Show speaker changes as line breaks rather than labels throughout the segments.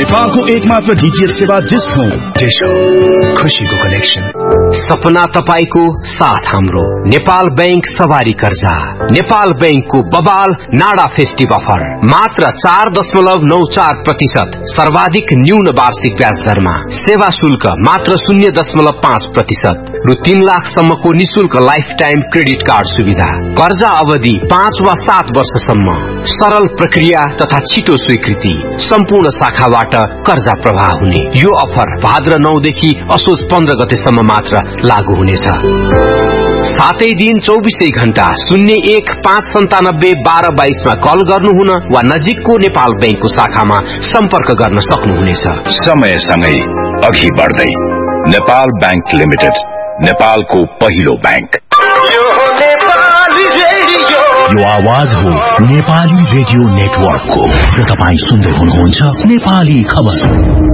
नेपालको एकमात्र डीटीएच सेवा डिश होम।
डिश होम, खुशीको कनेक्सन।
सपना तपाईको साथ हाम्रो। नेपाल बैंक सवारी कर्जा। नेपाल बैंकको बबाल नाडा फेस्टिभ अफर मात्र 4.94%, सर्वाधिक न्यून वार्षिक ब्याज दरमा। सेवा शुल्क मात्र 0.5%, रु 3 लाखसम्मको निशुल्क लाइफ टाइम क्रेडिट कार्ड सुविधा। कर्जा अवधि 5 वा 7 वर्षसम्म। सरल प्रक्रिया तथा छिटो स्वीकृति। सम्पूर्ण शाखाबाट कर्जा प्रवाह हुने यो अफर भाद्र 9 देखि असोज 15 गतेसम्म मात्र लागू हुनेछ। सातै दिन 24 घण्टा 01-597-1222 मा कल गर्नुहुन वा नजिकको नेपाल बैंकको शाखामा सम्पर्क गर्न सक्नुहुनेछ।
समयसँगै अघि बढ्दै नेपाल बैंक लिमिटेड, नेपालको पहिलो बैंक।
यो आवाज हो नेपाली रेडियो नेटवर्कको र तपाईं सुन्दै हुनुहुन्छ नेपाली खबर।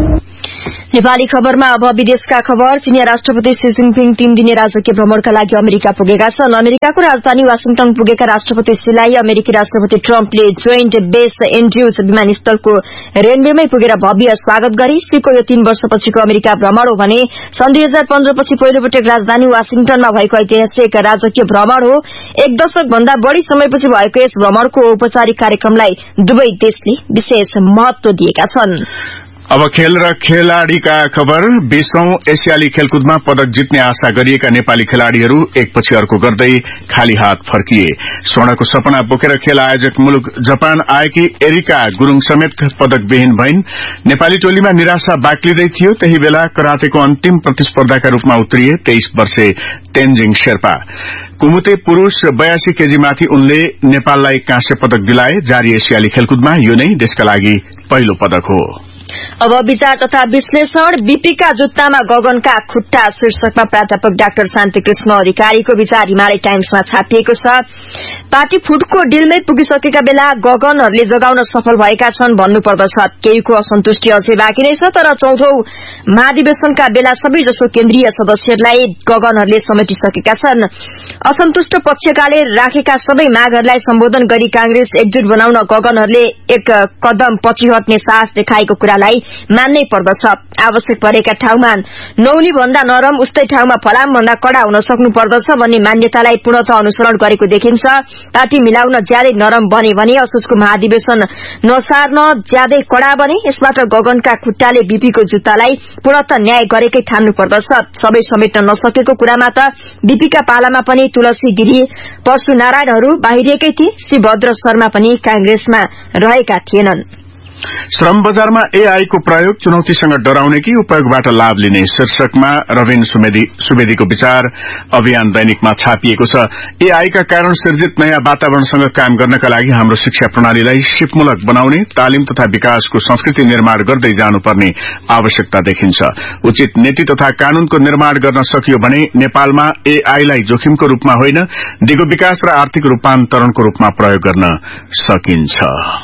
नेपाली खबरमा अब विदेशका खबर। चिनिया राष्ट्रपति शी जिनपिङ 3 दिने राजकीय भ्रमणका लागि अमेरिका पुगेका छन्। अमेरिकाको राजधानी वाशिंटन पुगेका राष्ट्रपति शीलाई अमेरिकी राष्ट्रपति ट्रम्पले जोइन्ट बेस एन्ड्रयुज विमानस्थलको रेनवेमै पुगेर भव्य स्वागत गरे। शीको यो 3 वर्षपछिको अमेरिका भ्रमण हो भने सन् 2015 पछि पहिलोपटक राजधानी वाशिंटनमा भएको ऐतिहासिक राजकीय भ्रमण हो। 1 दशक भन्दा बढ़ी समयपछि भएको यस भ्रमणको औपचारिक कार्यक्रमलाई दुवै देशले विशेष महत्व दिएका छन्।
अब खेल र खेलाड़ीका खबर। 20औं एसियाली खेलकुदमा पदक जित्ने आशा गरिएका नेपाली खेलाड़ीहरू एकपछि अर्को गर्दै खाली हात फर्किए। स्वर्णको सपना बोकेर खेल आयोजक मुलुक जापान आएकी एरिका गुरूङ समेत पदक विहीन भइन्। नेपाली टोलीमा निराशा बाक्लिँदै थियो। त्यही बेला करातेको अन्तिम प्रतिस्पर्धाका रूपमा उत्रिए 23 वर्षे तेन्जिङ शेर्पा। कुमुते पुरूष 82 केजी माथि उनले नेपाललाई काँस्य पदक दिलाए। जारी एसियाली खेलकुदमा यो नै देशका लागि पहिलो पदक हो।
अब विचार तथा विश्लेषण। बीपीका जुत्तामा गगनका खुट्टा शीर्षकमा प्राध्यापक डाक्टर शान्तिकृष्ण अधिकारीको विचार हिमालय टाइम्समा छापिएको छ। पार्टी फुटको डिलमै पुगिसकेका बेला गगनहरूले जगाउन सफल भएका छन् भन्नुपर्दछ। केहीको असन्तुष्टि अझै बाँकी नै छ, तर 4औं महाधिवेशनका बेला सबैजसो केन्द्रीय सदस्यहरूलाई गगनहरूले समेटिसकेका छन्। असन्तुष्ट पक्षकाले राखेका सबै मागहरूलाई सम्बोधन गरी कांग्रेस एकजुट बनाउन गगनहरूले एक कदम पछि हट्ने साहस देखाएको कुरालाई मान्नै पर्दछ। आवश्यक परेका ठाउँमा नौली भन्दा नरम, उस्तै ठाउँमा फलाम भन्दा कड़ा हुन सक्नु पर्दछ भन्ने मान्यतालाई पूर्णतः अनुसरण गरेको देखिन्छ। पार्टी मिलाउन ज्यादै नरम बने भने असोजको महाधिवेशन नसार्न ज्यादै कड़ा बने। यसबाट गगनका खुट्टाले बीपीको जुत्तालाई पूर्णतः न्याय गरेकै ठान्नु पर्दछ। सबै समेट्न नसकेको कुरामा त बीपीका पालामा पनि तुलसी गिरी, परशु नारायणहरू बाहिरिएकै थिए। श्री भद्र शर्मा पनि कांग्रेसमा रहेका थिएनन्।
श्रम बजारमा एआई को प्रयोग चुनौतीसँग डराउने कि उपयोगबाट लाभ लिने शीर्षकमा रविन सुवेदीको विचार अभियान दैनिकमा छापिएको छ। एआई का कारण सृजित नयाँ वातावरणसँग काम गर्नका लागि हाम्रो शिक्षा प्रणालीलाई सिपमूलक बनाउने, तालिम तथा विकासको संस्कृति निर्माण गर्दै जानुपर्ने आवश्यकता देखिन्छ। उचित नीति तथा कानूनको निर्माण गर्न सकियो भने नेपालमा एआईलाई जोखिमको रूपमा होइन, दिगो विकास र आर्थिक रूपान्तरणको रूपमा प्रयोग गर्न सकिन्छ।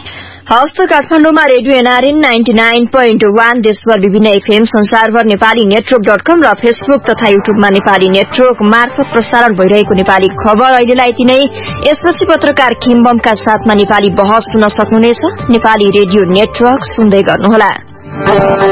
हवस् त काठमाडौँमा रेडियो एनआरएन 99.1, देशभर विभिन्न एफएम, संसारभर नेपाली नेटवर्क.com र फेसबुक तथा युट्युबमा नेपाली नेटवर्क मार्फत प्रसारण भइरहेको नेपाली खबर अहिलेलाई यति नै। यसपछि पत्रकार खिम्बमका साथमा नेपाली बहस सुन्न सक्नुहुनेछ। नेपाली रेडियो नेटवर्क सुन्दै गर्नुहोला।